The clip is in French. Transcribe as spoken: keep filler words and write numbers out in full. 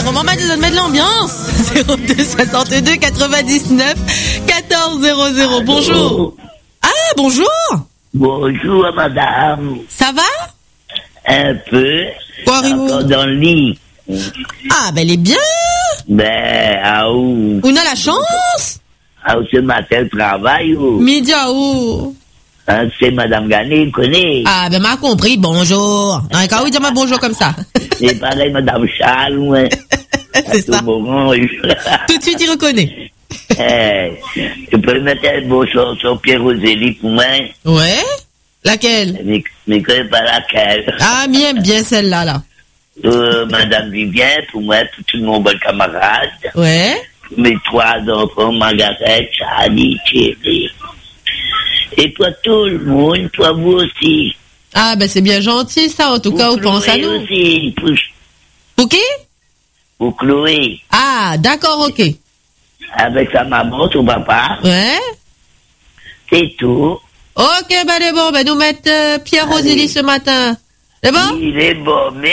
Romain m'a dit de mettre l'ambiance. zéro deux soixante-deux quatre-vingt-dix-neuf quatorze zéro zéro. Bonjour. Ah, bonjour. Bonjour, madame. Ça va? Un peu. Quoi, encore dans le lit. Ah, ben, elle est bien. Ben, ah où? On a la chance. Ah où ce matin, le travail, ou? Midi à où? Hein, c'est madame Gané, connaît. Ah, ben, m'a compris, bonjour. Non, et quand vous dites bonjour comme ça. C'est pareil, madame Charles, ouais. C'est ça. Tout de suite, il reconnaît. Eh, tu peux mettre un beau sur, sur Pierre Rosélie pour moi? Ouais? Laquelle? Mais, mais je connais pas laquelle. Ah, bien, bien celle-là, là. Euh, madame Vivienne, pour moi, pour tout mon bon camarade. Ouais? Pour mes trois enfants, Margaret, Charlie, Thierry. Et pour tout le monde, pour vous aussi. Ah, ben, c'est bien gentil, ça, en tout pour cas, on Chloé pense à nous. Aussi, pour, pour qui? Pour Chloé. Ah, d'accord, ok. Avec sa maman, son papa. Ouais? C'est tout. Ok, ben, c'est bon, ben, nous mettre euh, Pierre Rosélie ce matin. C'est bon? Il est bon, mais